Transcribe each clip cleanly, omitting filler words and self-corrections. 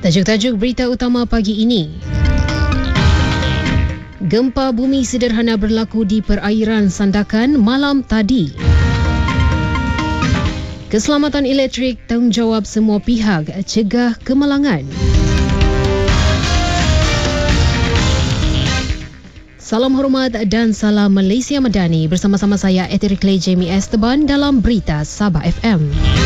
Tajuk-tajuk berita utama pagi ini. Gempa bumi sederhana berlaku di perairan Sandakan malam tadi. Keselamatan elektrik tanggungjawab semua pihak, cegah kemalangan. Salam hormat dan salam Malaysia Madani. Bersama-sama saya Etheric Clay Jamie Esteban dalam Berita Sabah FM.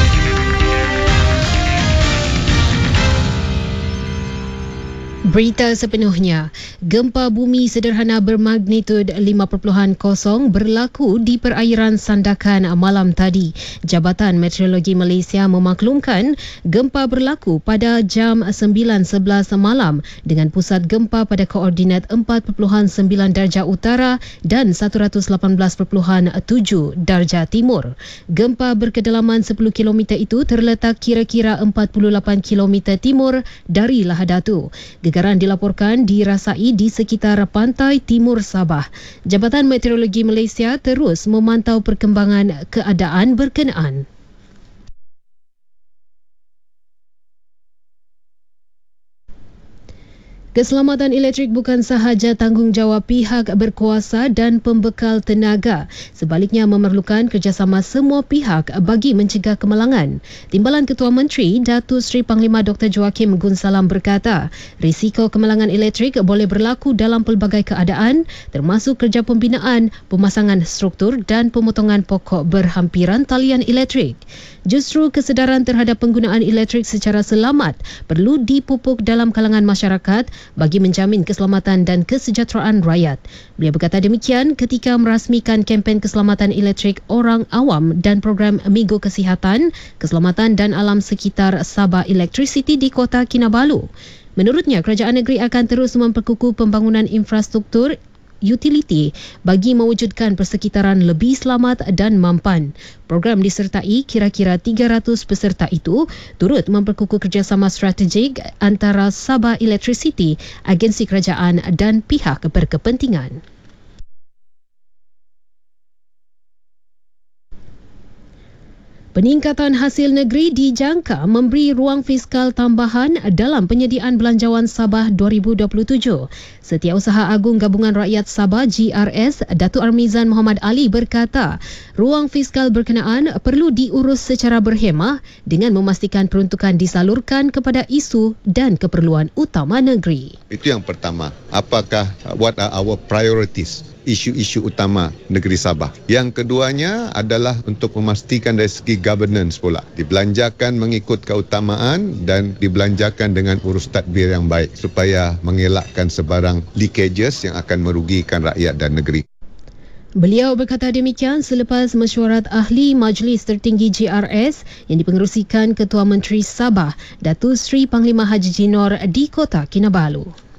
Berita sepenuhnya. Gempa bumi sederhana bermagnitud 5.0 berlaku di perairan Sandakan malam tadi. Jabatan Meteorologi Malaysia memaklumkan gempa berlaku pada jam 9.11 malam dengan pusat gempa pada koordinat 4.9 darjah utara dan 118.7 darjah timur. Gempa berkedalaman 10 km itu terletak kira-kira 48 km timur dari Lahadatu. Gegaran dilaporkan dirasai di sekitar pantai timur Sabah. Jabatan Meteorologi Malaysia terus memantau perkembangan keadaan berkenaan. Keselamatan elektrik bukan sahaja tanggungjawab pihak berkuasa dan pembekal tenaga. Sebaliknya memerlukan kerjasama semua pihak bagi mencegah kemalangan. Timbalan Ketua Menteri Datuk Seri Panglima Dr. Joachim Gunsalam berkata, risiko kemalangan elektrik boleh berlaku dalam pelbagai keadaan termasuk kerja pembinaan, pemasangan struktur dan pemotongan pokok berhampiran talian elektrik. Justru kesedaran terhadap penggunaan elektrik secara selamat perlu dipupuk dalam kalangan masyarakat bagi menjamin keselamatan dan kesejahteraan rakyat. Beliau berkata demikian ketika merasmikan kempen keselamatan elektrik orang awam dan program Minggu Kesihatan, Keselamatan dan Alam Sekitar Sabah Electricity di Kota Kinabalu. Menurutnya, kerajaan negeri akan terus memperkukuh pembangunan infrastruktur utiliti bagi mewujudkan persekitaran lebih selamat dan mampan. Program disertai kira-kira 300 peserta itu turut memperkukuh kerjasama strategik antara Sabah Electricity, agensi kerajaan dan pihak berkepentingan. Peningkatan hasil negeri dijangka memberi ruang fiskal tambahan dalam penyediaan belanjawan Sabah 2027. Setiausaha Agung Gabungan Rakyat Sabah GRS, Datuk Armizan Muhammad Ali berkata, ruang fiskal berkenaan perlu diurus secara berhemah dengan memastikan peruntukan disalurkan kepada isu dan keperluan utama negeri. Itu yang pertama. Apakah what are our priorities? Isu-isu utama negeri Sabah. Yang keduanya adalah untuk memastikan dari segi governance pula. Dibelanjakan mengikut keutamaan dan dibelanjakan dengan urus tadbir yang baik supaya mengelakkan sebarang leakages yang akan merugikan rakyat dan negeri. Beliau berkata demikian selepas mesyuarat ahli Majlis Tertinggi GRS yang dipengerusikan Ketua Menteri Sabah, Datuk Seri Panglima Haji Jinor di Kota Kinabalu.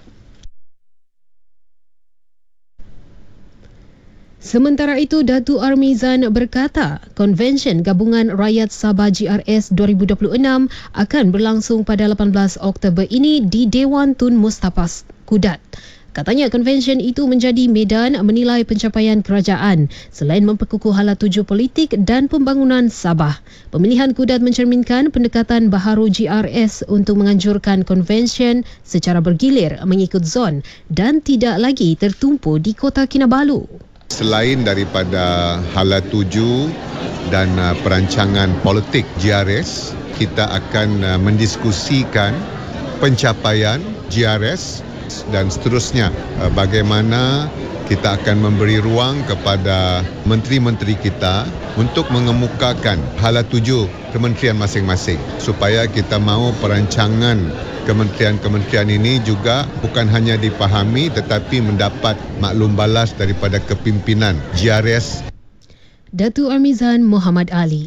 Sementara itu, Datuk Armizan berkata, Konvensyen Gabungan Rakyat Sabah GRS 2026 akan berlangsung pada 18 Oktober ini di Dewan Tun Mustafa Kudat. Katanya konvensyen itu menjadi medan menilai pencapaian kerajaan selain memperkukuh hala tuju politik dan pembangunan Sabah. Pemilihan Kudat mencerminkan pendekatan baharu GRS untuk menganjurkan konvensyen secara bergilir mengikut zon dan tidak lagi tertumpu di Kota Kinabalu. Selain daripada hala tuju dan perancangan politik GRS, kita akan mendiskusikan pencapaian GRS dan seterusnya bagaimana kita akan memberi ruang kepada menteri-menteri kita untuk mengemukakan hala tuju kementerian masing-masing supaya kita mahu perancangan kementerian-kementerian ini juga bukan hanya dipahami tetapi mendapat maklum balas daripada kepimpinan GRS. Datuk Armizan Muhammad Ali.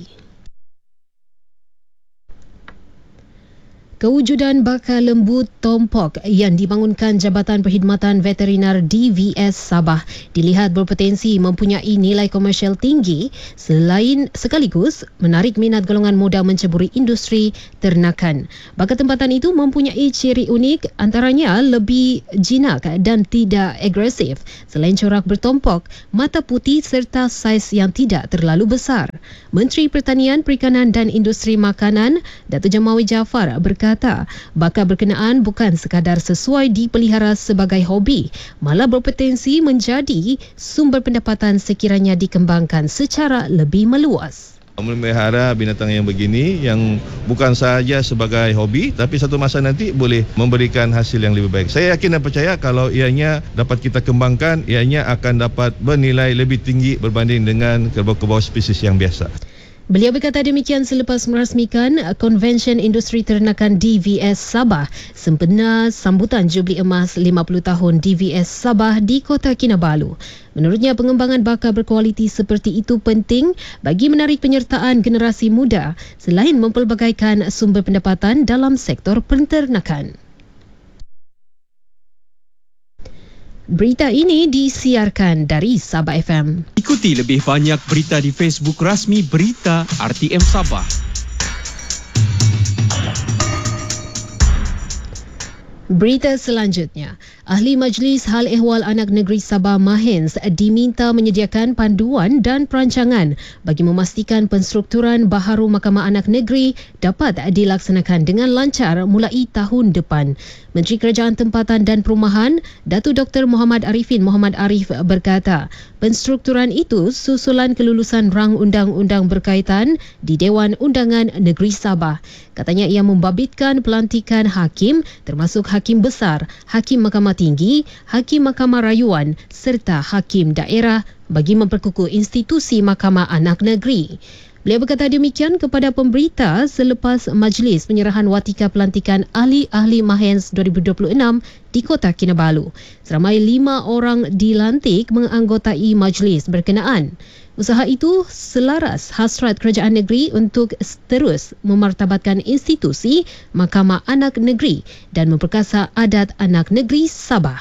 Kewujudan bakal lembu tompok yang dibangunkan Jabatan Perkhidmatan Veterinar DVS Sabah dilihat berpotensi mempunyai nilai komersial tinggi selain sekaligus menarik minat golongan muda menceburi industri ternakan. Bakal tempatan itu mempunyai ciri unik, antaranya lebih jinak dan tidak agresif. Selain corak bertompok, mata putih serta saiz yang tidak terlalu besar. Menteri Pertanian, Perikanan dan Industri Makanan, Datuk Jamawi Jaafar berkata berkata, bakat berkenaan bukan sekadar sesuai dipelihara sebagai hobi, malah berpotensi menjadi sumber pendapatan sekiranya dikembangkan secara lebih meluas. Memelihara binatang yang begini yang bukan sahaja sebagai hobi tapi satu masa nanti boleh memberikan hasil yang lebih baik. Saya yakin dan percaya kalau ianya dapat kita kembangkan, ianya akan dapat bernilai lebih tinggi berbanding dengan kerbau-kerbau spesies yang biasa. Beliau berkata demikian selepas merasmikan Konvensyen Industri Ternakan DVS Sabah sempena sambutan Jubli Emas 50 tahun DVS Sabah di Kota Kinabalu. Menurutnya, pengembangan bakat berkualiti seperti itu penting bagi menarik penyertaan generasi muda selain mempelbagaikan sumber pendapatan dalam sektor penternakan. Berita ini disiarkan dari Sabah FM. Ikuti lebih banyak berita di Facebook rasmi Berita RTM Sabah. Berita selanjutnya, Ahli Majlis Hal Ehwal Anak Negeri Sabah Mahens diminta menyediakan panduan dan perancangan bagi memastikan penstrukturan baharu Mahkamah Anak Negeri dapat dilaksanakan dengan lancar mulai tahun depan. Menteri Kerajaan Tempatan dan Perumahan, Datuk Dr. Muhammad Arifin Muhammad Arif berkata, penstrukturan itu susulan kelulusan rang undang-undang berkaitan di Dewan Undangan Negeri Sabah. Katanya ia membabitkan pelantikan hakim termasuk hakim besar, hakim Mahkamah Tinggi, hakim Mahkamah Rayuan serta hakim daerah bagi memperkukuh institusi Mahkamah Anak Negeri. Beliau berkata demikian kepada pemberita selepas majlis penyerahan watika pelantikan ahli-ahli Mahens 2026 di Kota Kinabalu. Seramai 5 orang dilantik menganggotai majlis berkenaan. Usaha itu selaras hasrat kerajaan negeri untuk terus memartabatkan institusi Mahkamah Anak Negeri dan memperkasa adat anak negeri Sabah.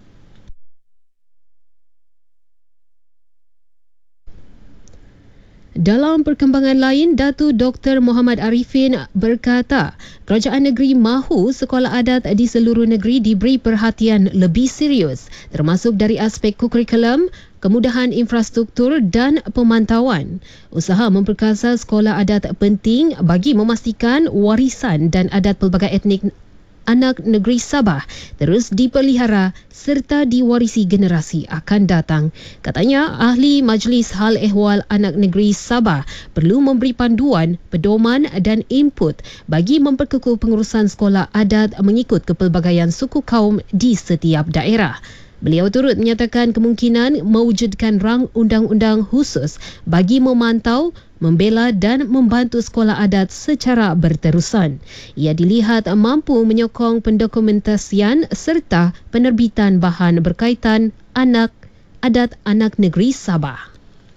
Dalam perkembangan lain, Datuk Dr. Muhammad Arifin berkata, kerajaan negeri mahu sekolah adat di seluruh negeri diberi perhatian lebih serius, termasuk dari aspek kurikulum, kemudahan infrastruktur dan pemantauan. Usaha memperkasa sekolah adat penting bagi memastikan warisan dan adat pelbagai etnik anak negeri Sabah terus dipelihara serta diwarisi generasi akan datang. Katanya, ahli Majlis Hal Ehwal Anak Negeri Sabah perlu memberi panduan, pedoman dan input bagi memperkukuh pengurusan sekolah adat mengikut kepelbagaian suku kaum di setiap daerah. Beliau turut menyatakan kemungkinan mewujudkan rang undang-undang khusus bagi memantau, membela dan membantu sekolah adat secara berterusan. Ia dilihat mampu menyokong pendokumentasian serta penerbitan bahan berkaitan adat anak negeri Sabah.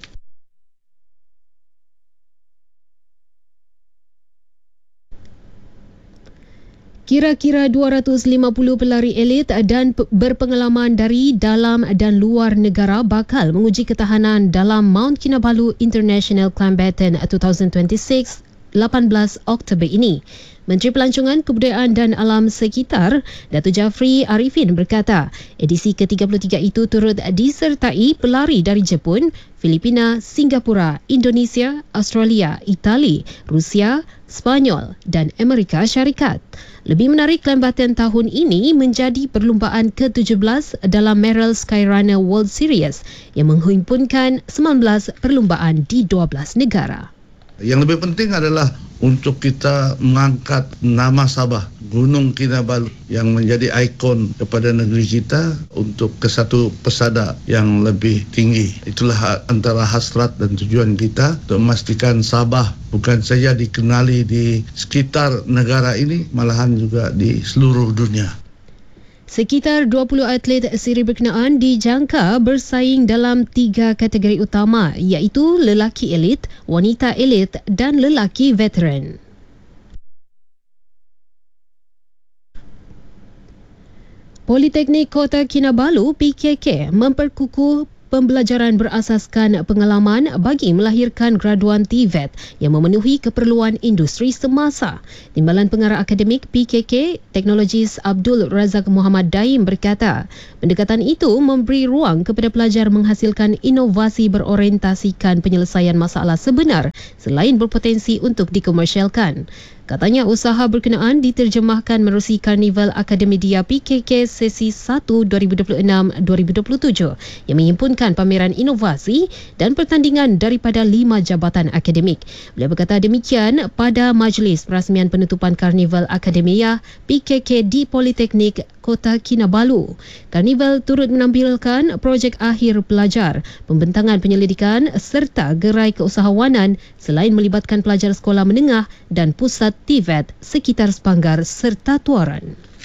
Kira-kira 250 pelari elit dan berpengalaman dari dalam dan luar negara bakal menguji ketahanan dalam Mount Kinabalu International Climbatan 2026 18 Oktober ini. Menteri Pelancongan, Kebudayaan dan Alam Sekitar, Datuk Jafri Arifin berkata, edisi ke-33 itu turut disertai pelari dari Jepun, Filipina, Singapura, Indonesia, Australia, Itali, Rusia, Spanyol dan Amerika Syarikat. Lebih menarik, Climbatan tahun ini menjadi perlumbaan ke-17 dalam Merrell Skyrunner World Series yang menghimpunkan 19 perlumbaan di 12 negara. Yang lebih penting adalah untuk kita mengangkat nama Sabah, Gunung Kinabalu yang menjadi ikon kepada negeri kita untuk ke satu pesada yang lebih tinggi. Itulah antara hasrat dan tujuan kita untuk memastikan Sabah bukan saja dikenali di sekitar negara ini, malahan juga di seluruh dunia. Sekitar 20 atlet siri berkenaan dijangka bersaing dalam 3 kategori utama, iaitu lelaki elit, wanita elit dan lelaki veteran. Politeknik Kota Kinabalu PKK memperkukuh pembelajaran berasaskan pengalaman bagi melahirkan graduan TVET yang memenuhi keperluan industri semasa. Timbalan Pengarah Akademik PKK, Teknologis Abdul Razak Muhammad Daim berkata, pendekatan itu memberi ruang kepada pelajar menghasilkan inovasi berorientasikan penyelesaian masalah sebenar selain berpotensi untuk dikomersialkan. Katanya usaha berkenaan diterjemahkan menerusi Karnival Akademia PKK sesi 1 2026-2027 yang menghimpunkan pameran inovasi dan pertandingan daripada 5 jabatan akademik. Beliau berkata demikian pada majlis perasmian penutupan Karnival Akademia PKK di Politeknik Kota Kinabalu. Karnival turut menampilkan projek akhir pelajar, pembentangan penyelidikan serta gerai keusahawanan selain melibatkan pelajar sekolah menengah dan pusat TVET sekitar Sepanggar serta Tuaran.